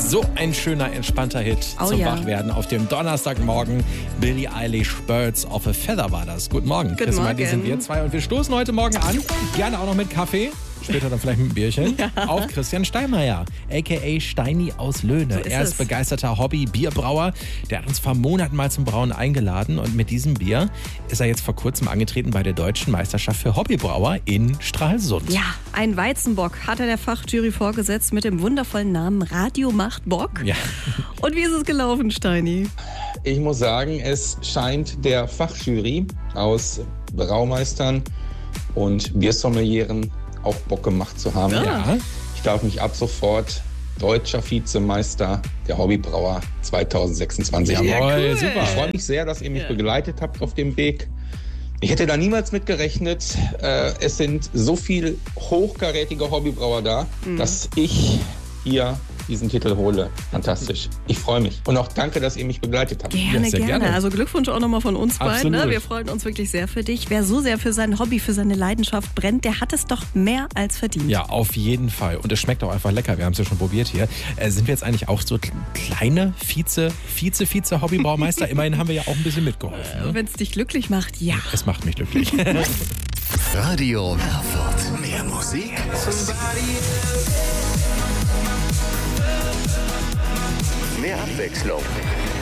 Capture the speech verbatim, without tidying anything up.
So ein schöner, entspannter Hit Oh, zum ja. Wachwerden auf dem Donnerstagmorgen. Billie Eilish, Birds of a Feather war das. Guten Morgen. Guten Christian, Morgen. die sind wir zwei und wir stoßen heute Morgen an. Gerne auch noch mit Kaffee. Später dann vielleicht mit einem Bierchen. Ja. Auf Christian Steinmeier, a k a. Steini aus Löhne. So ist er ist es. begeisterter Hobby-Bierbrauer. Der hat uns vor Monaten mal zum Brauen eingeladen. Und mit diesem Bier ist er jetzt vor kurzem angetreten bei der Deutschen Meisterschaft für Hobbybrauer in Stralsund. Ja, ein Weizenbock hat er der Fachjury vorgesetzt mit dem wundervollen Namen Radio macht Bock. Ja. Und wie ist es gelaufen, Steini? Ich muss sagen, es scheint der Fachjury aus Braumeistern und Biersommelieren auch Bock gemacht zu haben. Ja. Ich darf mich ab sofort deutscher Vizemeister der Hobbybrauer zwanzig sechsundzwanzig Jawohl, nennen. cool. super. Ich freue mich sehr, dass ihr mich Ja. begleitet habt auf dem Weg. Ich hätte da niemals mit gerechnet. Äh, es sind so viele hochkarätige Hobbybrauer da, Mhm. dass ich hier diesen Titel hole. Fantastisch. Ich freue mich. Und auch danke, dass ihr mich begleitet habt. Gerne, Ja, sehr gerne. gerne. Also Glückwunsch auch nochmal von uns beiden. Ne? Absolut. Wir freuen uns wirklich sehr für dich. Wer so sehr für sein Hobby, für seine Leidenschaft brennt, der hat es doch mehr als verdient. Ja, auf jeden Fall. Und es schmeckt auch einfach lecker. Wir haben es ja schon probiert hier. Äh, sind wir jetzt eigentlich auch so kle- kleine Vize, Vize, Vize Hobbybraumeister? Immerhin haben wir ja auch ein bisschen mitgeholfen. Ne? Wenn es dich glücklich macht, ja. Es macht mich glücklich. Radio Erfurt. Mehr Musik. Mehr Abwechslung.